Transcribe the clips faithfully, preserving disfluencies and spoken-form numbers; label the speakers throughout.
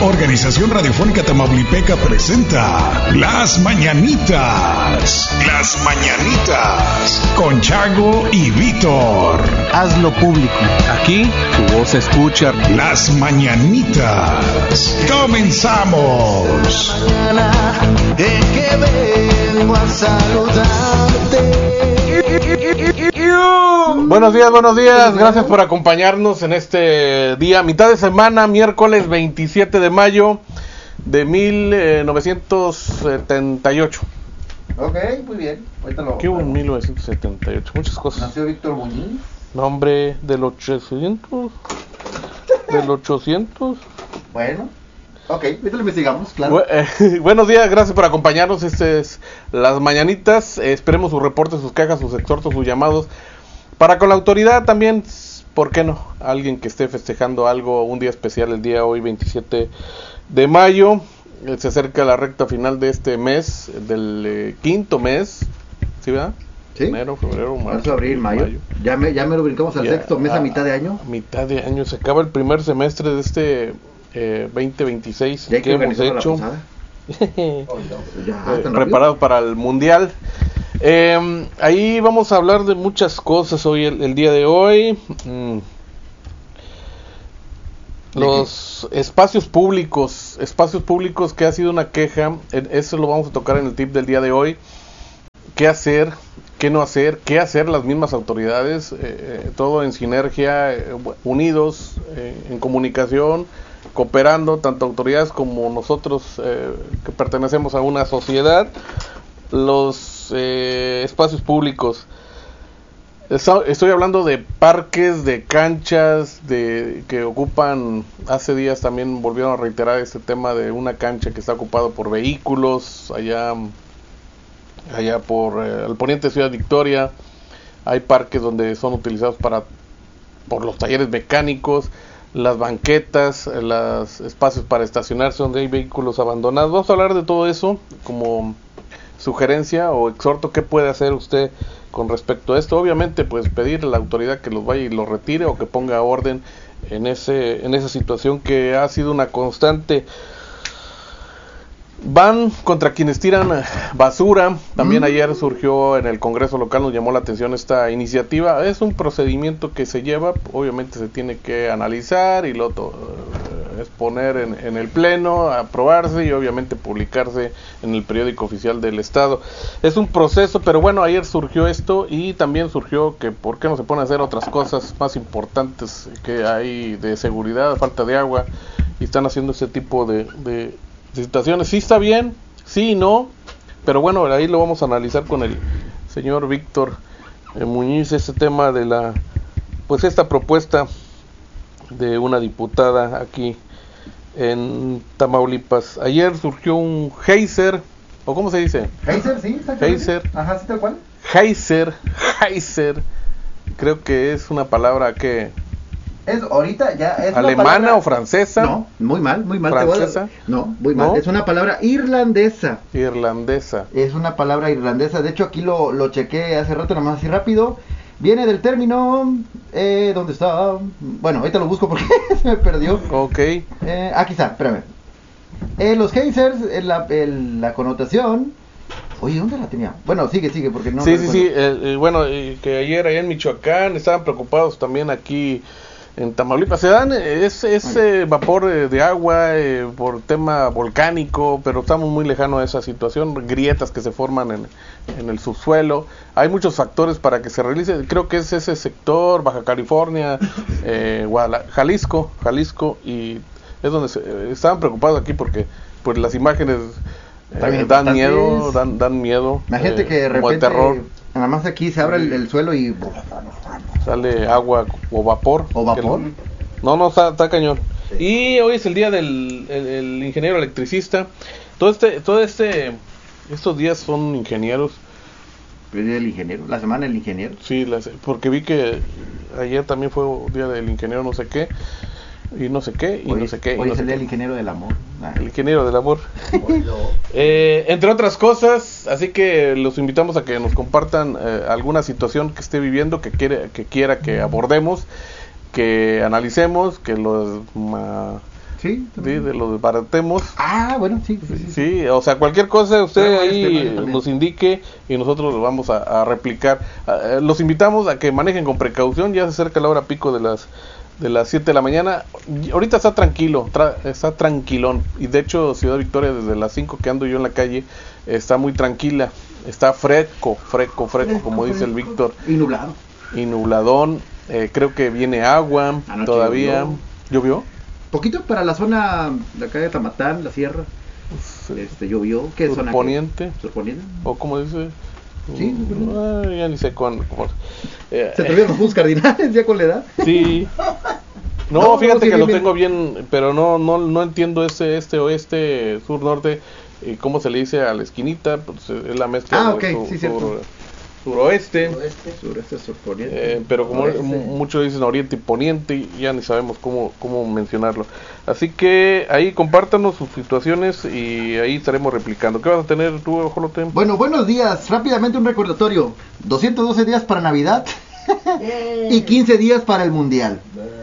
Speaker 1: Organización Radiofónica Tamaulipeca presenta Las Mañanitas. Las Mañanitas. Con Chago y Víctor.
Speaker 2: Hazlo público. Aquí tu voz se escucha.
Speaker 1: Las Mañanitas. ¡Comenzamos!
Speaker 3: En que vengo a saludarte.
Speaker 4: Buenos días, buenos días. Gracias por acompañarnos en este día, mitad de semana, miércoles veintisiete de mayo de mil novecientos setenta y ocho.
Speaker 3: Ok, muy bien. Ahorita lo.
Speaker 4: ¿Qué hubo en mil novecientos setenta y ocho? Muchas cosas.
Speaker 3: Nació Víctor Muñiz.
Speaker 4: Nombre del ochocientos. Del ochocientos.
Speaker 3: Bueno. Ok, ahorita lo investigamos, claro.
Speaker 4: Bu- eh, buenos días, gracias por acompañarnos. Este es Las Mañanitas. Eh, esperemos sus reportes, sus quejas, sus exhortos, sus llamados. Para con la autoridad también, ¿por qué no? Alguien que esté festejando algo, un día especial el día hoy, veintisiete de mayo. Eh, se acerca la recta final de este mes, del eh, quinto mes. ¿Sí, verdad?
Speaker 3: Sí.
Speaker 4: Enero, febrero, marzo,
Speaker 3: Marzo, abril, mayo. mayo. Ya me, ya me lo brincamos al
Speaker 4: Ya,
Speaker 3: sexto mes a,
Speaker 4: a
Speaker 3: mitad de año.
Speaker 4: A mitad de año. Se acaba el primer semestre de este eh, veinte veintiséis.
Speaker 3: Ya hay
Speaker 4: que
Speaker 3: que
Speaker 4: hemos
Speaker 3: organizar la
Speaker 4: hecho.
Speaker 3: posada. Oh, no, ya,
Speaker 4: Eh,
Speaker 3: ¿tan
Speaker 4: preparados para el mundial. Eh, ahí vamos a hablar de muchas cosas hoy, el, el día de hoy. Mm. Los espacios públicos, espacios públicos que ha sido una queja, eh, eso lo vamos a tocar en el tip del día de hoy. ¿Qué hacer? ¿Qué no hacer? ¿Qué hacer las mismas autoridades? Eh, eh, todo en sinergia, eh, unidos, eh, en comunicación, cooperando, tanto autoridades como nosotros eh, que pertenecemos a una sociedad. Los eh, espacios públicos, estoy hablando de parques, de canchas, de que ocupan, hace días también volvieron a reiterar este tema de una cancha que está ocupado por vehículos, allá, allá por eh, el poniente de Ciudad Victoria. Hay parques donde son utilizados para, por los talleres mecánicos, las banquetas, los espacios para estacionarse donde hay vehículos abandonados. Vamos a hablar de todo eso como sugerencia o exhorto. ¿Qué puede hacer usted con respecto a esto? Obviamente, pues pedir a la autoridad que los vaya y los retire o que ponga orden en ese en esa situación que ha sido una constante. Van contra quienes tiran basura. También mm. ayer surgió en el Congreso local, nos llamó la atención esta iniciativa. Es un procedimiento que se lleva, obviamente se tiene que analizar y lo to- exponer en, en el pleno, aprobarse y obviamente publicarse en el periódico oficial del estado. Es un proceso, pero bueno, ayer surgió esto y también surgió que por qué no se ponen a hacer otras cosas más importantes que hay de seguridad, falta de agua, y están haciendo ese tipo de, de situaciones. Sí está bien, sí y no, pero bueno, ahí lo vamos a analizar con el señor Víctor eh, Muñiz, este tema de la, pues esta propuesta de una diputada aquí en Tamaulipas. Ayer surgió un geyser, o ¿cómo se dice?
Speaker 3: Geyser, sí, exactamente.
Speaker 4: Geyser.
Speaker 3: Ajá, sí, tal cual.
Speaker 4: Geyser, geyser, creo que es una palabra que...
Speaker 3: Es ahorita ya es
Speaker 4: ¿alemana
Speaker 3: palabra...
Speaker 4: o francesa?
Speaker 3: No, muy mal, muy mal.
Speaker 4: ¿Francesa?
Speaker 3: A... No, muy mal.
Speaker 4: ¿No?
Speaker 3: Es una palabra irlandesa.
Speaker 4: Irlandesa.
Speaker 3: Es una palabra irlandesa. De hecho, aquí lo, lo chequé hace rato, nada más así rápido. Viene del término... Eh, ¿Dónde está? Bueno, ahorita lo busco porque se me perdió.
Speaker 4: Ok.
Speaker 3: Eh, aquí está, espérame. Eh, los geysers, eh, la, el, la connotación... Oye, ¿dónde la tenía? Bueno, sigue, sigue, porque no...
Speaker 4: Sí,
Speaker 3: no
Speaker 4: sí, sí. Eh, eh, bueno, eh, que ayer allá en Michoacán estaban preocupados también aquí... En Tamaulipas se dan ese, ese vapor eh, de agua eh, por tema volcánico, pero estamos muy lejanos de esa situación, grietas que se forman en, en el subsuelo. Hay muchos factores para que se realice, creo que es ese sector, Baja California, eh, Guadalajara, Jalisco, Jalisco, y es donde se, eh, estaban preocupados aquí porque pues las imágenes eh, dan miedo, dan, dan miedo.
Speaker 3: Imagínate
Speaker 4: eh,
Speaker 3: que de
Speaker 4: como el
Speaker 3: repente,
Speaker 4: terror.
Speaker 3: nada más aquí se abre el, el suelo y...
Speaker 4: Sale agua o vapor.
Speaker 3: ¿O vapor?
Speaker 4: Que, no, no, está, está cañón. Sí. Y hoy es el día del el, el ingeniero electricista. Todo este, todo este, estos días son ingenieros.
Speaker 3: ¿El día del ingeniero? ¿La semana del ingeniero?
Speaker 4: Sí, las, porque vi que ayer también fue el día del ingeniero no sé qué. Y no sé qué, y
Speaker 3: hoy,
Speaker 4: no sé qué.
Speaker 3: Hoy
Speaker 4: no
Speaker 3: es
Speaker 4: sé
Speaker 3: el día
Speaker 4: qué.
Speaker 3: del ingeniero del amor. Ah.
Speaker 4: El ingeniero del amor. eh, entre otras cosas, así que los invitamos a que nos compartan eh, alguna situación que esté viviendo, que quiere, que quiera que abordemos, que analicemos, que los ma,
Speaker 3: Sí,
Speaker 4: Sí, de lo desbaratemos.
Speaker 3: Ah, bueno, sí. Sí, sí.
Speaker 4: Sí, o sea, cualquier cosa usted
Speaker 3: Claro,
Speaker 4: ahí
Speaker 3: este, bueno, también.
Speaker 4: nos indique y nosotros lo vamos a, a replicar. Ah, los invitamos a que manejen con precaución, ya se acerca la hora pico de las de las siete de la mañana. Y ahorita está tranquilo, tra- está tranquilón. Y de hecho, Ciudad Victoria, desde las cinco que ando yo en la calle, está muy tranquila. Está fresco, fresco, fresco, como dice el Víctor.
Speaker 3: Y nublado.
Speaker 4: Y nubladón. Eh, creo que viene agua
Speaker 3: Anoche
Speaker 4: todavía. ¿Llovió?
Speaker 3: Poquito para la zona de acá de Tamatán, la sierra. Este, llovió. ¿Qué zona?
Speaker 4: Surponiente.
Speaker 3: Surponiente.
Speaker 4: ¿O como dice?
Speaker 3: Sí,
Speaker 4: Ah, ya ni sé cuándo. cómo- eh,
Speaker 3: Se te olvidan los puntos cardinales ya con la edad.
Speaker 4: Sí. No,
Speaker 3: No,
Speaker 4: fíjate
Speaker 3: no, sí,
Speaker 4: que
Speaker 3: bien,
Speaker 4: lo
Speaker 3: bien.
Speaker 4: tengo bien, pero no no no entiendo ese este oeste, sur, norte, y cómo se le dice a la esquinita, pues eh, es la mezcla
Speaker 3: Ah,
Speaker 4: de
Speaker 3: ok,
Speaker 4: sur-
Speaker 3: sí, cierto.
Speaker 4: sur- suroeste,
Speaker 3: Sureste, surponiente.
Speaker 4: eh, pero como
Speaker 3: Noreste.
Speaker 4: mu- muchos dicen oriente y poniente, y ya ni sabemos cómo cómo mencionarlo. Así que ahí compártanos sus situaciones y ahí estaremos replicando. ¿Qué vas a tener tú, Ojolote?
Speaker 3: Bueno, buenos días. Rápidamente un recordatorio. doscientos doce días para Navidad y quince días para el Mundial.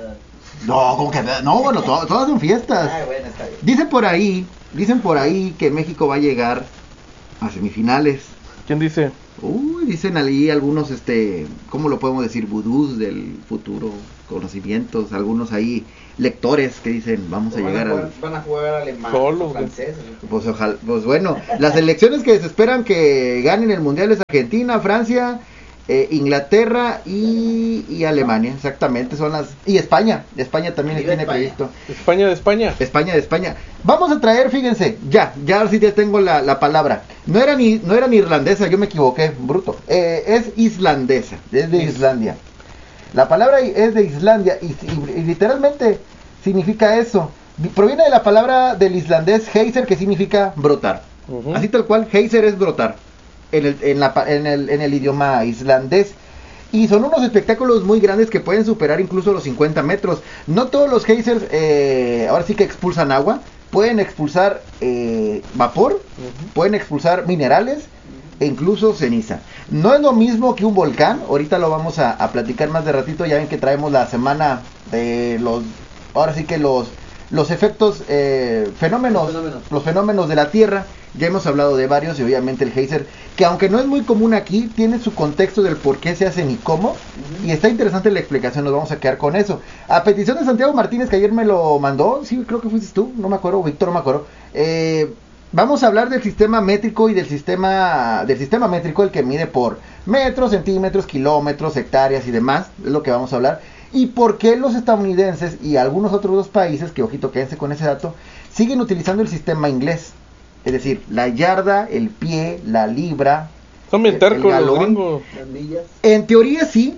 Speaker 3: No, como que no, bueno, to- todas son fiestas.
Speaker 5: Ah, bueno, está bien.
Speaker 3: Dicen por ahí, dicen por ahí que México va a llegar a semifinales.
Speaker 4: ¿Quién dice?
Speaker 3: Uy, dicen ahí algunos, este, ¿cómo lo podemos decir? Vudús del futuro, conocimientos, algunos ahí lectores que dicen, vamos a
Speaker 5: Van
Speaker 3: llegar
Speaker 5: jugar,
Speaker 3: al...
Speaker 5: van a jugar alemán,
Speaker 4: Solo,
Speaker 5: francés.
Speaker 3: Pues ojalá, pues bueno, las elecciones que se esperan que ganen el Mundial es Argentina, Francia, eh, Inglaterra y, y Alemania, exactamente, son las... Y España, España también
Speaker 5: Viva
Speaker 3: tiene
Speaker 5: España.
Speaker 3: previsto.
Speaker 4: España de España.
Speaker 3: España de España. Vamos a traer, fíjense, ya, ya sí ya tengo la, la palabra. No era ni no era ni irlandesa, yo me equivoqué, bruto. Eh, es islandesa, es de Islandia. La palabra es de Islandia y, y- y literalmente significa eso. Vi- Proviene de la palabra del islandés heiser, que significa brotar.
Speaker 4: Ujú.
Speaker 3: Así tal cual, heiser es brotar en el, en, la, pa- en, el, en el idioma islandés. Y son unos espectáculos muy grandes que pueden superar incluso los cincuenta metros. No todos los geysers, eh, ahora sí que expulsan agua. Pueden expulsar eh, vapor, pueden expulsar minerales e incluso ceniza. No es lo mismo que un volcán. Ahorita lo vamos a, a platicar más de ratito. Ya ven que traemos la semana de los... Ahora sí que los, los efectos, eh, fenómenos,
Speaker 5: Los fenómenos.
Speaker 3: los fenómenos de la Tierra. Ya hemos hablado de varios y obviamente el geyser, que aunque no es muy común aquí, tiene su contexto del por qué se hacen y cómo. Uh-huh. Y está interesante la explicación, nos vamos a quedar con eso. A petición de Santiago Martínez, que ayer me lo mandó, sí, creo que fuiste tú, no me acuerdo, Víctor, no me acuerdo. Eh, vamos a hablar del sistema métrico y del sistema, del sistema métrico, el que mide por metros, centímetros, kilómetros, hectáreas y demás, es lo que vamos a hablar. Y por qué los estadounidenses y algunos otros dos países, que ojito, quédense con ese dato, siguen utilizando el sistema inglés. Es decir, la yarda, el pie, la libra.
Speaker 4: Son bien
Speaker 3: el-
Speaker 4: tercos
Speaker 3: el
Speaker 4: los
Speaker 3: galón.
Speaker 4: gringos.
Speaker 5: Las millas.
Speaker 3: En teoría sí,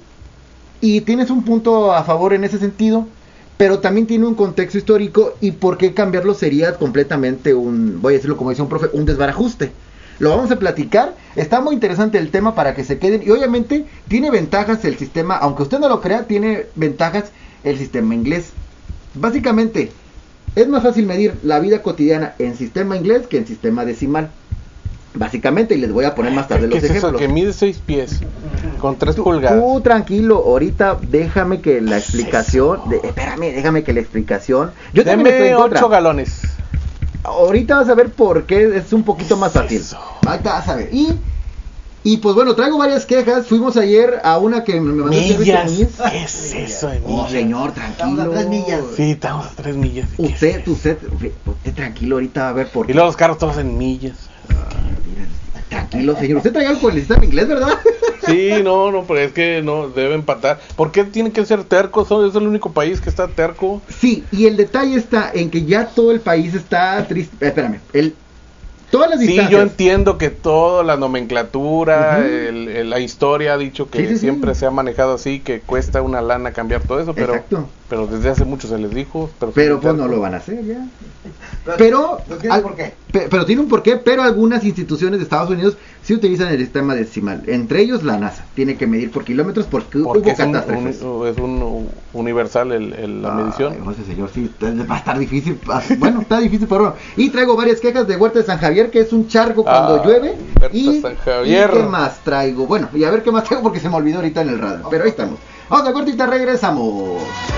Speaker 3: y tienes un punto a favor en ese sentido, pero también tiene un contexto histórico y por qué cambiarlo sería completamente un, voy a decirlo como dice un profe, un desbarajuste. Lo vamos a platicar, está muy interesante el tema para que se queden y obviamente tiene ventajas el sistema, aunque usted no lo crea, tiene ventajas el sistema inglés. Básicamente, es más fácil medir la vida cotidiana en sistema inglés que en sistema decimal. Básicamente, y les voy a poner más tarde
Speaker 4: ¿Qué
Speaker 3: los
Speaker 4: es eso?
Speaker 3: ejemplos.
Speaker 4: Que mide seis pies con tres
Speaker 3: Tú,
Speaker 4: pulgadas.
Speaker 3: tú tranquilo, ahorita déjame que la explicación, de, espérame, déjame que la explicación. Yo también estoy
Speaker 4: Deme
Speaker 3: en contra.
Speaker 4: ocho galones.
Speaker 3: Ahorita vas a ver por qué es un poquito más fácil.
Speaker 4: Eso.
Speaker 3: Ahorita vas a ver. Y, y pues bueno, traigo varias quejas. Fuimos ayer a una que me mandó el
Speaker 4: Millas.
Speaker 3: Muñiz.
Speaker 4: ¿Qué es eso de
Speaker 3: Oh,
Speaker 4: millas?
Speaker 3: señor,
Speaker 5: Estamos
Speaker 3: tranquilo.
Speaker 5: a tres millas.
Speaker 4: Sí, estamos a tres millas. ¿Qué es
Speaker 3: Usted,
Speaker 4: eso?
Speaker 3: usted, usted tranquilo, ahorita va a ver por
Speaker 4: Y
Speaker 3: qué.
Speaker 4: luego los carros todos en millas.
Speaker 3: Mira, tranquilo, señor. Usted trae algo con el sistema inglés, ¿verdad?
Speaker 4: Sí, no, no, pero es que no, debe empatar. ¿Por qué tienen que ser tercos? Son- Es el único país que está terco.
Speaker 3: Sí, y el detalle está en que ya todo el país está triste. eh, Espérame, el, todas las
Speaker 4: Sí,
Speaker 3: distancias.
Speaker 4: yo entiendo que toda la nomenclatura,
Speaker 3: Ujú.
Speaker 4: el- el- la historia ha dicho que
Speaker 3: Sí, sí, sí.
Speaker 4: siempre se ha manejado así, que cuesta una lana cambiar todo eso, pero
Speaker 3: Exacto.
Speaker 4: pero desde hace mucho se les dijo. Pero,
Speaker 3: Pero
Speaker 4: son
Speaker 3: pues no
Speaker 4: tercos.
Speaker 3: lo van a hacer ya. Pero,
Speaker 5: No tiene
Speaker 3: al-
Speaker 5: por qué.
Speaker 3: pe- pero tiene un porqué, pero algunas instituciones de Estados Unidos sí utilizan el sistema decimal. Entre ellos la NASA. Tiene que medir por kilómetros porque,
Speaker 4: Porque
Speaker 3: hubo
Speaker 4: es un,
Speaker 3: catástrofes.
Speaker 4: un- es un universal el, el- la
Speaker 3: Ay,
Speaker 4: medición.
Speaker 3: no sé, señor, sí, va a estar difícil. ah, Bueno, está difícil, pero bueno. Y traigo varias quejas de Huerta de San Javier, que es un charco cuando
Speaker 4: Ah,
Speaker 3: llueve.
Speaker 4: Huerta
Speaker 3: Y,
Speaker 4: San Javier.
Speaker 3: ¿y qué más traigo? Bueno, y a ver qué más traigo porque se me olvidó ahorita en el radio. Pero ahí estamos. Vamos a cortita, regresamos.